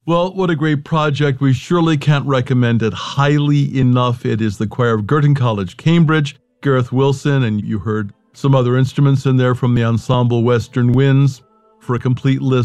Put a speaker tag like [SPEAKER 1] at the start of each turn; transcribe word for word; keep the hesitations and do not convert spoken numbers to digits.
[SPEAKER 1] Well, what a great project. We surely can't recommend it highly enough. It is the choir of Girton College, Cambridge, Gareth Wilson, and you heard some other instruments in there from the ensemble Western Winds. For a complete list